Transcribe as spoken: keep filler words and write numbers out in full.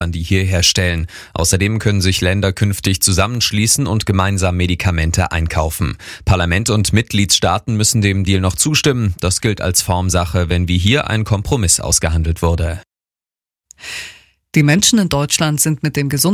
die hier herstellen. Außerdem können sich Länder künftig zusammenschließen und gemeinsam Medikamente einkaufen. Parlament und Mitgliedstaaten müssen dem Deal noch zustimmen. Das gilt als Formsache, wenn wie hier ein Kompromiss ausgehandelt wurde. Die Menschen in Deutschland sind mit dem Gesundheitswesen